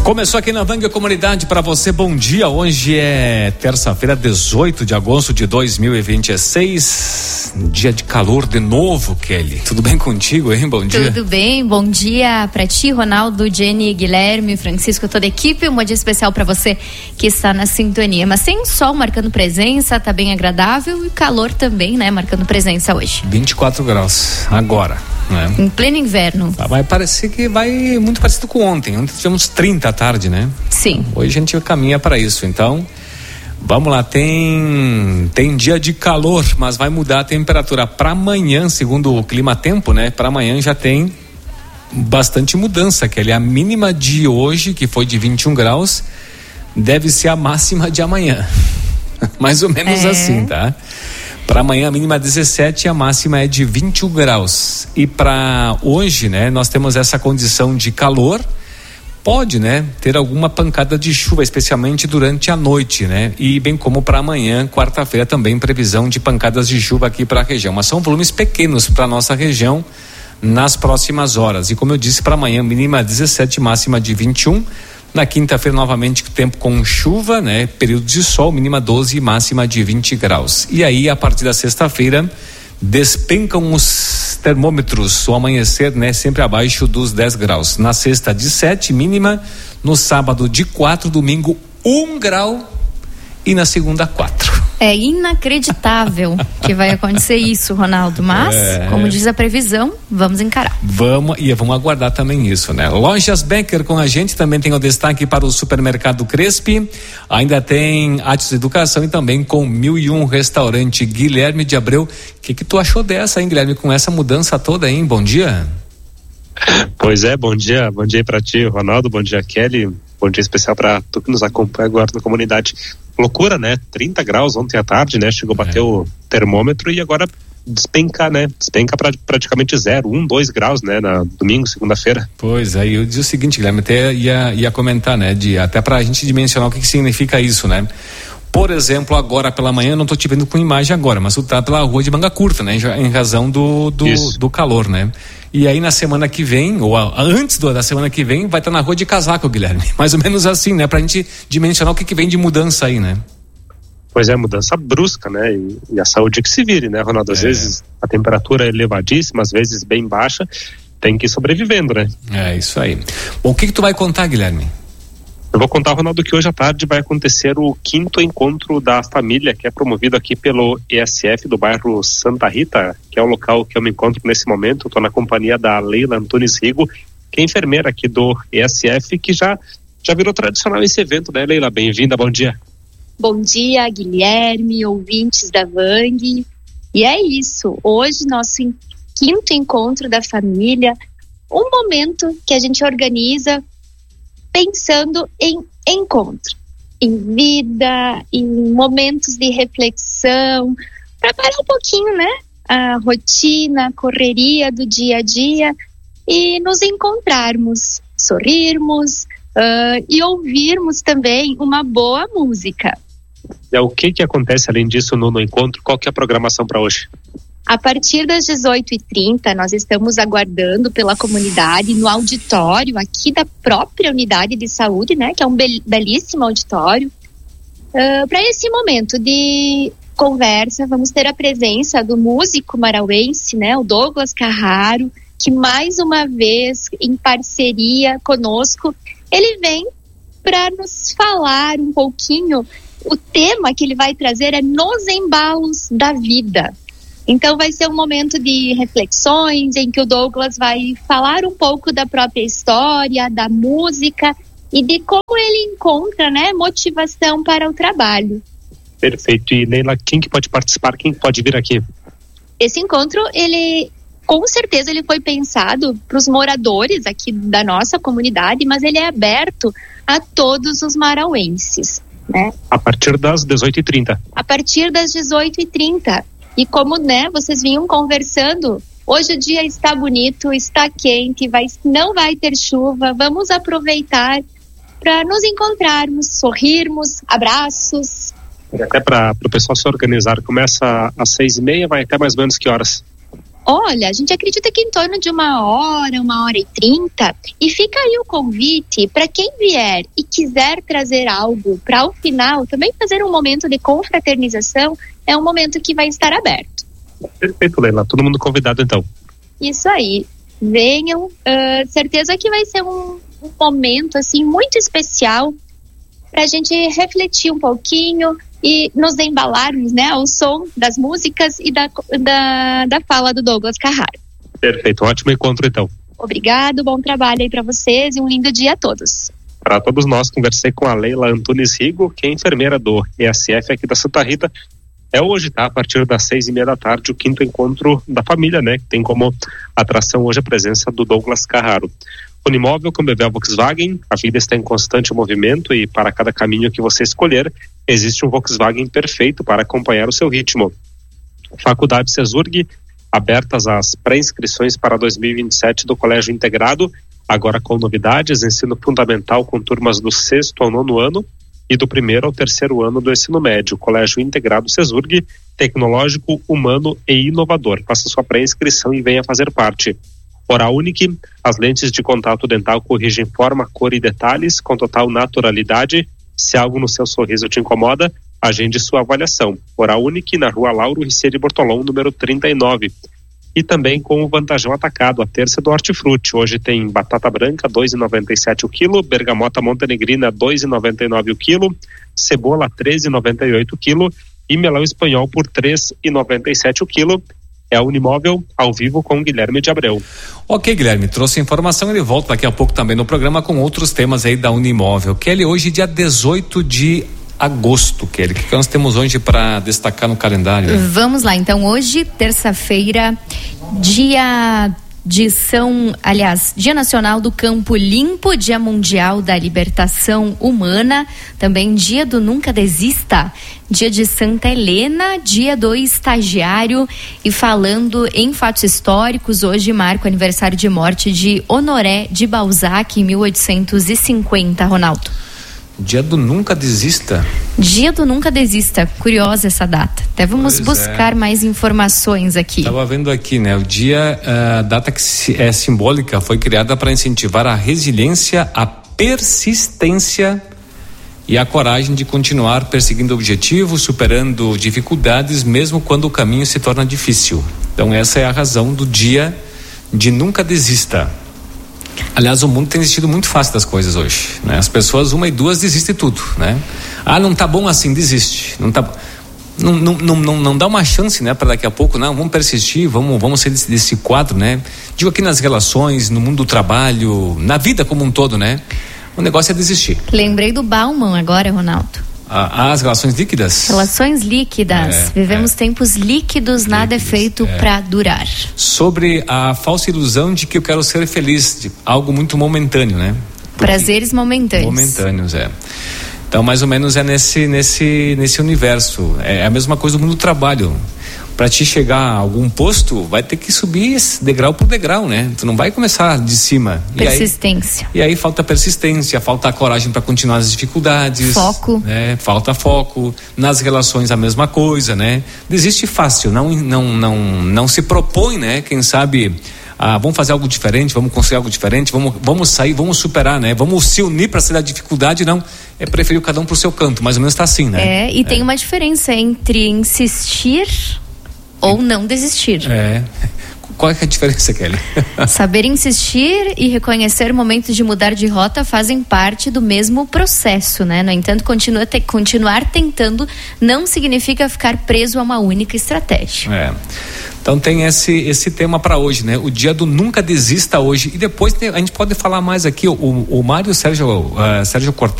Começou aqui na Vanga Comunidade para você, bom dia. Hoje é terça-feira, 18 de agosto de 2026, dia de calor de novo, Kelly. Tudo bem contigo, hein? Bom dia. Tudo bem, bom dia para ti, Ronaldo, Jenny, Guilherme, Francisco, toda a equipe. Um bom dia especial para você que está na sintonia. Mas sem sol marcando presença, tá bem agradável, e calor também, né? Marcando presença hoje. 24 graus agora, né? Em pleno inverno. Vai parecer que vai muito parecido com ontem. Ontem tivemos 30 à tarde, né? Sim. Hoje a gente caminha para isso, então vamos lá, tem dia de calor, mas vai mudar a temperatura para amanhã, segundo o Clima Tempo, né? Para amanhã já tem bastante mudança, que é a mínima de hoje, que foi de 21 graus, deve ser a máxima de amanhã. Mais ou menos assim, tá? Para amanhã a mínima é 17 e a máxima é de 21 graus. E para hoje, né, nós temos essa condição de calor. Pode, né, ter alguma pancada de chuva, especialmente durante a noite, né? E bem como para amanhã, quarta-feira, também previsão de pancadas de chuva aqui para a região. Mas são volumes pequenos para nossa região nas próximas horas. E como eu disse, para amanhã, mínima 17, máxima de 21. Na quinta-feira, novamente, tempo com chuva, né? Período de sol, mínima 12 e máxima de 20 graus. E aí, a partir da sexta-feira, despencam os termômetros, o amanhecer, né, sempre abaixo dos 10 graus. Na sexta de 7, mínima, no sábado de 4, domingo 1 grau e na segunda 4. É inacreditável que vai acontecer isso, Ronaldo, mas como diz a previsão, vamos encarar. Vamos aguardar também isso, né? Lojas Becker com a gente, também tem o destaque para o supermercado Crespi, ainda tem Atos Educação e também com 1001 Restaurante. Guilherme de Abreu, o que tu achou dessa, hein, Guilherme, com essa mudança toda, hein? Bom dia. Pois é, bom dia para ti, Ronaldo, bom dia, Kelly, bom dia especial para tu que nos acompanha agora na comunidade. Loucura, né? 30 graus ontem à tarde, né? Chegou a bater o termômetro e agora despenca, né? Despenca praticamente 0, 1, 2 graus, né? Na domingo, segunda-feira. Pois é, eu disse o seguinte, Guilherme, até ia comentar, né? Até pra gente dimensionar o que significa isso, né? Por exemplo, agora pela manhã, não tô te vendo com imagem agora, mas tu tá pela rua de manga curta, né? Em razão do calor, né? E aí na semana que vem, ou antes da semana que vem, vai estar na rua de casaco, Guilherme. Mais ou menos assim, né? Pra gente dimensionar o que vem de mudança aí, né? Pois é, mudança brusca, né? E a saúde que se vire, né, Ronaldo? Às vezes a temperatura é elevadíssima, às vezes bem baixa, tem que ir sobrevivendo, né? É, isso aí. Bom, o que tu vai contar, Guilherme? Eu vou contar, Ronaldo, que hoje à tarde vai acontecer o 5º encontro da família, que é promovido aqui pelo ESF do bairro Santa Rita, que é o local que eu me encontro nesse momento. Estou na companhia da Leila Antunes Rigo, que é enfermeira aqui do ESF, que já virou tradicional esse evento, né, Leila? Bem-vinda, bom dia. Bom dia, Guilherme, ouvintes da Vang. E é isso, hoje nosso 5º encontro da família, um momento que a gente organiza pensando em encontro, em vida, em momentos de reflexão, para parar um pouquinho, né? A rotina, a correria do dia a dia e nos encontrarmos, sorrirmos e ouvirmos também uma boa música. O que acontece além disso no encontro? Qual que é a programação para hoje? A partir das 18h30, nós estamos aguardando pela comunidade no auditório aqui da própria unidade de saúde, né? Que é um belíssimo auditório. Para esse momento de conversa, vamos ter a presença do músico marauense, né? O Douglas Carraro, que mais uma vez, em parceria conosco, ele vem para nos falar um pouquinho. O tema que ele vai trazer é Nos Embalos da Vida. Então vai ser um momento de reflexões em que o Douglas vai falar um pouco da própria história, da música e de como ele encontra, né, motivação para o trabalho. Perfeito. E Leila, quem que pode participar? Quem pode vir aqui? Esse encontro, com certeza ele foi pensado para os moradores aqui da nossa comunidade, mas ele é aberto a todos os marauenses, né? A partir das 18h30. A partir das 18h30. E como, né, vocês vinham conversando, hoje o dia está bonito, está quente, não vai ter chuva, vamos aproveitar para nos encontrarmos, sorrirmos, abraços. E até para o pessoal se organizar, começa às 6h30, vai até mais ou menos que horas? Olha, a gente acredita que em torno de 1h30, e fica aí o convite para quem vier e quiser trazer algo para o final, também fazer um momento de confraternização, é um momento que vai estar aberto. Perfeito, Leila, todo mundo convidado então. Isso aí, venham, certeza que vai ser um momento assim muito especial para a gente refletir um pouquinho e nos embalarmos, né, ao som das músicas e da fala do Douglas Carraro. Perfeito, ótimo encontro então. Obrigado, bom trabalho aí para vocês e um lindo dia a todos. Para todos nós, conversei com a Leila Antunes Rigo, que é enfermeira do ESF aqui da Santa Rita. É hoje, tá? A partir das 6:30 da tarde, o 5º encontro da família, né? Que tem como atração hoje a presença do Douglas Carraro. Unimóvel com BV Volkswagen, a vida está em constante movimento e para cada caminho que você escolher, existe um Volkswagen perfeito para acompanhar o seu ritmo. Faculdade CESURG, abertas as pré-inscrições para 2027 do Colégio Integrado, agora com novidades, ensino fundamental com turmas do 6º ao 9º ano e do 1º ao 3º ano do ensino médio. Colégio Integrado CESURG, tecnológico, humano e inovador. Faça sua pré-inscrição e venha fazer parte. Oral Unique, as lentes de contato dental corrigem forma, cor e detalhes com total naturalidade. Se algo no seu sorriso te incomoda, agende sua avaliação. Oral Unique, na Rua Lauro Riccieri Bortolom, número 39. E também com o Vantajão Atacado, a terça do Hortifruti. Hoje tem batata branca, R$ 2,97 o quilo, bergamota montenegrina, R$ 2,99 o quilo, cebola, R$ 13,98 o quilo e melão espanhol por R$ 3,97 o quilo. É a Unimóvel, ao vivo com o Guilherme de Abreu. Ok, Guilherme, trouxe informação, ele volta daqui a pouco também no programa com outros temas aí da Unimóvel. Kelly, hoje dia 18 de agosto, Kelly, o que nós temos hoje para destacar no calendário? Hein? Vamos lá, então hoje, terça-feira, Dia Nacional do Campo Limpo, Dia Mundial da Libertação Humana, também Dia do Nunca Desista, Dia de Santa Helena, Dia do Estagiário. E falando em fatos históricos, hoje marca o aniversário de morte de Honoré de Balzac, em 1850, Ronaldo. Dia do Nunca Desista. Dia do Nunca Desista, curiosa essa data. Até vamos buscar mais informações aqui. Estava vendo aqui, né? O dia, a data que é simbólica, foi criada para incentivar a resiliência, a persistência e a coragem de continuar perseguindo objetivos, superando dificuldades, mesmo quando o caminho se torna difícil. Então essa é a razão do dia de Nunca Desista. Aliás, o mundo tem desistido muito fácil das coisas hoje, né? As pessoas, 1 e 2, desistem de tudo, né? Ah, não tá bom assim, desiste. Não dá uma chance, né? Para daqui a pouco, não, vamos persistir, vamos sair desse quadro, né? Digo aqui nas relações, no mundo do trabalho, na vida como um todo, né? O negócio é desistir. Lembrei do Bauman agora, Ronaldo. As relações líquidas? Relações líquidas. Vivemos tempos líquidos, nada é feito para durar. Sobre a falsa ilusão de que eu quero ser feliz, de algo muito momentâneo, né? Prazeres momentâneos. Momentâneos, Então, mais ou menos é nesse universo. É a mesma coisa do mundo do trabalho. Para te chegar a algum posto, vai ter que subir degrau por degrau, né? Tu não vai começar de cima. Persistência. E aí falta persistência, falta coragem para continuar as dificuldades. Foco. Né? Falta foco. Nas relações a mesma coisa, né? Desiste fácil, não se propõe, né? Quem sabe, vamos fazer algo diferente, vamos construir algo diferente, vamos sair, vamos superar, né? Vamos se unir para sair da dificuldade, não. É preferir cada um pro seu canto, mais ou menos está assim, né? Tem uma diferença entre insistir ou não desistir. Qual é a diferença, Kelly? Saber insistir e reconhecer momentos de mudar de rota fazem parte do mesmo processo, né? No entanto, continuar tentando não significa ficar preso a uma única estratégia. Então tem esse tema para hoje, né? O dia do Nunca Desista hoje. E depois a gente pode falar mais aqui. O Mário Sérgio Cortez